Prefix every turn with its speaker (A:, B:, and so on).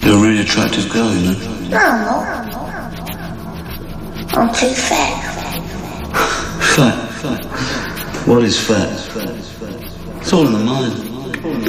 A: You're a really attractive girl, you know.
B: No, I'm not. I'm too fat.
A: Fat? What is fat? It's all in the mind.